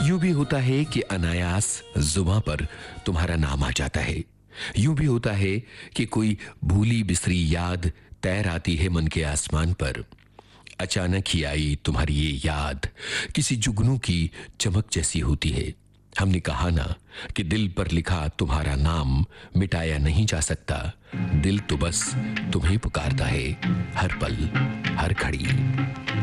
यूं भी होता है कि अनायास जुबां पर तुम्हारा नाम आ जाता है। यूं भी होता है कि कोई भूली बिसरी याद तैर आती है मन के आसमान पर। अचानक ही आई तुम्हारी ये याद किसी जुगनू की चमक जैसी होती है। हमने कहा ना कि दिल पर लिखा तुम्हारा नाम मिटाया नहीं जा सकता। दिल तो बस तुम्हें पुकारता है हर पल, हर घड़ी।